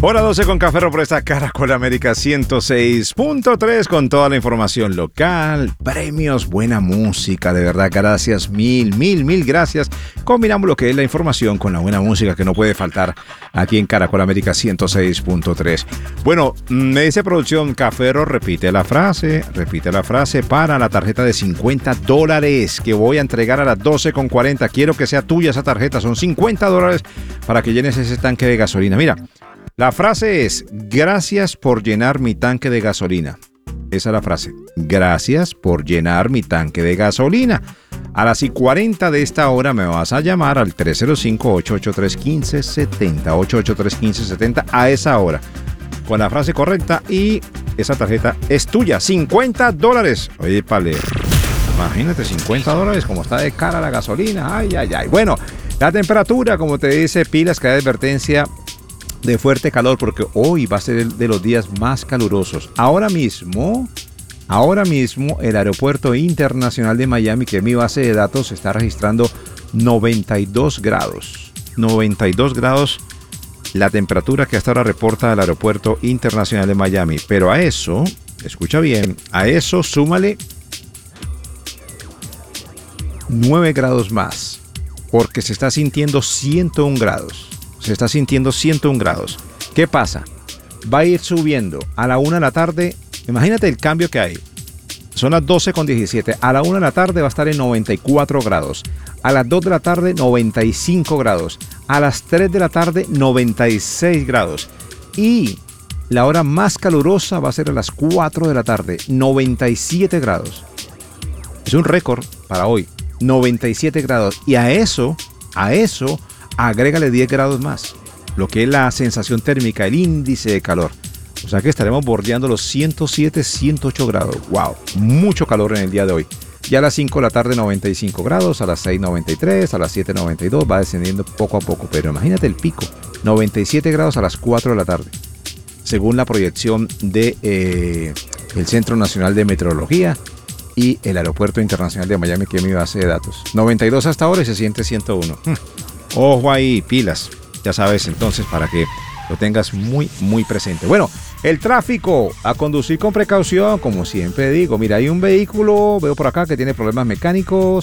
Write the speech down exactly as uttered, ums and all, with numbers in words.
Hora doce con Café por esta Caracol América ciento seis punto tres con toda la información local, premios, buena música, de verdad, gracias, mil, mil, mil gracias. Combinamos lo que es la información con la buena música que no puede faltar aquí en Caracol América ciento seis punto tres. Bueno, me dice producción, Cafero, repite la frase, repite la frase para la tarjeta de cincuenta dólares que voy a entregar a las doce con cuarenta. Quiero que sea tuya esa tarjeta, son cincuenta dólares para que llenes ese tanque de gasolina. Mira, la frase es, gracias por llenar mi tanque de gasolina. Esa es la frase. Gracias por llenar mi tanque de gasolina. A las y cuarenta de esta hora me vas a llamar al tres cero cinco, ocho ocho tres, uno cinco siete cero, ocho ocho tres, uno cinco siete cero a esa hora. Con la frase correcta y esa tarjeta es tuya. cincuenta dólares. Oye, pale. Imagínate, cincuenta dólares, como está de cara la gasolina. Ay, ay, ay. Bueno, la temperatura, como te dice, pilas que hay advertencia de fuerte calor porque hoy va a ser de los días más calurosos. Ahora mismo, ahora mismo el Aeropuerto Internacional de Miami, que es mi base de datos, está registrando noventa y dos grados. noventa y dos grados la temperatura que hasta ahora reporta el Aeropuerto Internacional de Miami. Pero a eso, escucha bien, a eso súmale nueve grados más, porque se está sintiendo ciento uno grados. Se está sintiendo ciento uno grados. ¿Qué pasa? Va a ir subiendo a la una de la tarde. Imagínate el cambio que hay. Son las doce con diecisiete. A la una de la tarde va a estar en noventa y cuatro grados. A las dos de la tarde, noventa y cinco grados. A las tres de la tarde, noventa y seis grados. Y la hora más calurosa va a ser a las cuatro de la tarde, noventa y siete grados. Es un récord para hoy. noventa y siete grados. Y a eso, a eso... agrégale diez grados más, lo que es la sensación térmica, el índice de calor. O sea que estaremos bordeando los ciento siete, ciento ocho grados. ¡Wow! Mucho calor en el día de hoy. Ya a las cinco de la tarde, noventa y cinco grados, a las seis, noventa y tres, a las siete, noventa y dos, va descendiendo poco a poco. Pero imagínate el pico, noventa y siete grados a las cuatro de la tarde, según la proyección de eh, el Centro Nacional de Meteorología y el Aeropuerto Internacional de Miami, que es mi base de datos. noventa y dos hasta ahora y se siente ciento uno. Hmm. Ojo ahí, pilas, ya sabes, entonces, para que lo tengas muy, muy presente. Bueno, el tráfico, a conducir con precaución, como siempre digo. Mira, hay un vehículo, veo por acá, que tiene problemas mecánicos.